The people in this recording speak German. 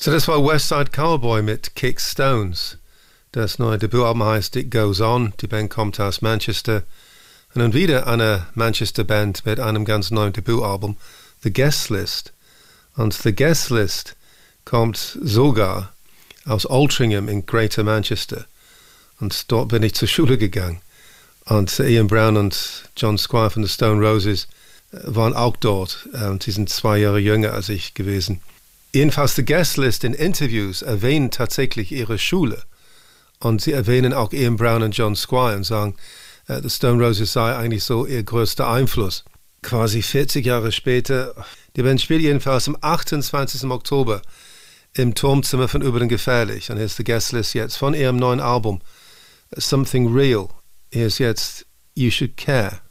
So, das war West Side Cowboy mit Kick Stones. Das neue Debütalbum heißt It Goes On. Die Band kommt aus Manchester. Und dann wieder eine Manchester-Band mit einem ganz neuen Debütalbum, The Guest List. Und The Guest List kommt sogar aus Altrincham in Greater Manchester. Und dort bin ich zur Schule gegangen. Und Ian Brown und John Squire von the Stone Roses waren auch dort. Und die sind 2 Jahre jünger als ich gewesen. Jedenfalls The Guest List in Interviews erwähnen tatsächlich ihre Schule. Und sie erwähnen auch Ian Brown und John Squire und sagen, The Stone Roses sei eigentlich so ihr größter Einfluss. Quasi 40 Jahre später, die Band spielt jedenfalls am 28. Oktober im Turmzimmer von Über den Gefährlich. Und hier ist The Guest List jetzt von ihrem neuen Album Something Real. Hier ist jetzt You Should Care.